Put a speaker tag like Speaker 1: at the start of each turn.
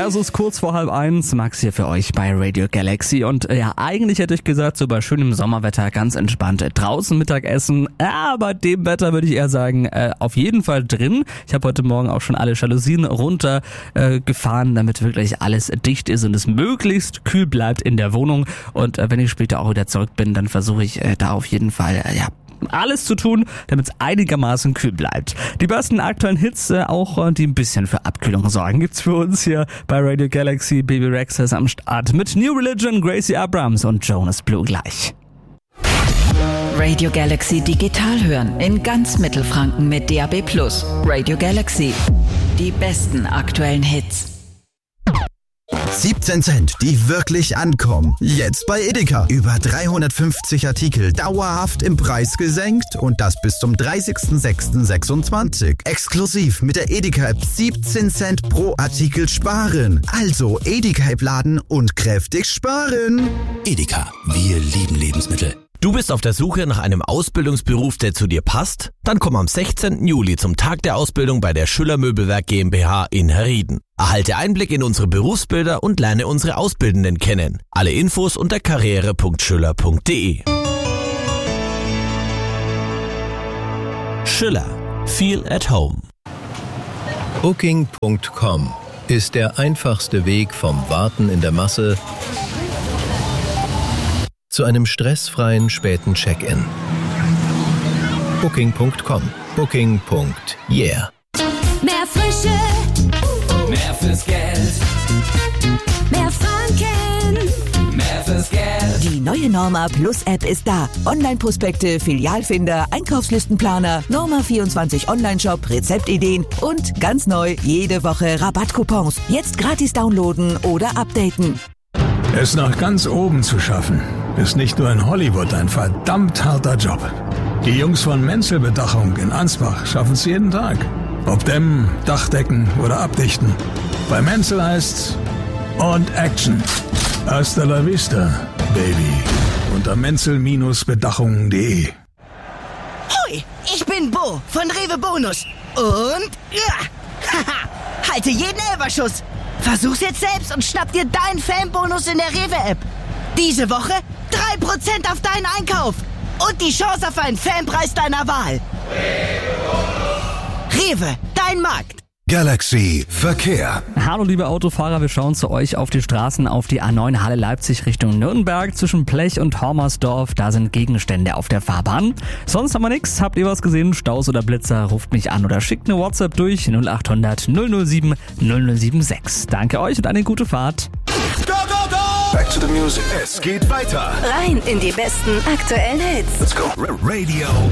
Speaker 1: Es ist kurz vor 12:30, Max hier für euch bei Radio Galaxy und eigentlich hätte ich gesagt, so bei schönem Sommerwetter ganz entspannt draußen Mittagessen, bei dem Wetter würde ich eher sagen, auf jeden Fall drin. Ich habe heute Morgen auch schon alle Jalousien runter gefahren, damit wirklich alles dicht ist und es möglichst kühl bleibt in der Wohnung und wenn ich später auch wieder zurück bin, dann versuche ich da auf jeden Fall, alles zu tun, damit es einigermaßen kühl bleibt. Die besten aktuellen Hits, auch die ein bisschen für Abkühlung sorgen, gibt's für uns hier bei Radio Galaxy. Baby Rex ist am Start mit New Religion, Gracie Abrams und Jonas Blue gleich.
Speaker 2: Radio Galaxy digital hören in ganz Mittelfranken mit DAB+. Radio Galaxy. Die besten aktuellen Hits.
Speaker 3: 17 Cent, die wirklich ankommen. Jetzt bei Edeka. Über 350 Artikel dauerhaft im Preis gesenkt und das bis zum 30.06.26. Exklusiv mit der Edeka-App 17 Cent pro Artikel sparen. Also Edeka-App laden und kräftig sparen.
Speaker 4: Edeka, wir lieben Lebensmittel. Du bist auf der Suche nach einem Ausbildungsberuf, der zu dir passt? Dann komm am 16. Juli zum Tag der Ausbildung bei der Schüller Möbelwerk GmbH in Herrieden. Erhalte Einblick in unsere Berufsbilder und lerne unsere Auszubildenden kennen. Alle Infos unter karriere.schüller.de. Schüller. Feel at home.
Speaker 5: Booking.com ist der einfachste Weg vom Warten in der Masse zu einem stressfreien späten Check-in. Booking.com. Booking.yeah.
Speaker 6: Mehr Frische,
Speaker 7: mehr fürs Geld,
Speaker 6: mehr Franken,
Speaker 7: mehr fürs Geld.
Speaker 8: Die neue Norma Plus App ist da. Online-Prospekte, Filialfinder, Einkaufslistenplaner, Norma 24 Online-Shop, Rezeptideen und ganz neu jede Woche Rabattcoupons. Jetzt gratis downloaden oder updaten.
Speaker 9: Es nach ganz oben zu schaffen, ist nicht nur in Hollywood ein verdammt harter Job. Die Jungs von Menzel Bedachung in Ansbach schaffen es jeden Tag. Ob dämmen, Dachdecken oder abdichten. Bei Menzel heißt's und Action. Hasta la vista, Baby. Unter menzel-bedachungen.de.
Speaker 10: Hoi, ich bin Bo von Rewe Bonus. Und halte jeden Elferschuss. Versuch's jetzt selbst und schnapp dir deinen Fanbonus in der Rewe-App. Diese Woche 3% auf deinen Einkauf. Und die Chance auf einen Fanpreis deiner Wahl. Rewe, dein Markt.
Speaker 11: Galaxy Verkehr.
Speaker 1: Hallo liebe Autofahrer, wir schauen zu euch auf die Straßen auf die A9 Halle Leipzig Richtung Nürnberg zwischen Plech und Hormersdorf. Da sind Gegenstände auf der Fahrbahn. Sonst haben wir nichts. Habt ihr was gesehen? Staus oder Blitzer? Ruft mich an oder schickt eine WhatsApp durch 0800 007 0076. Danke euch und eine gute Fahrt.
Speaker 11: Go, go, go! Back to the music. Es geht weiter.
Speaker 6: rein in die besten aktuellen Hits.
Speaker 11: Let's go. Radio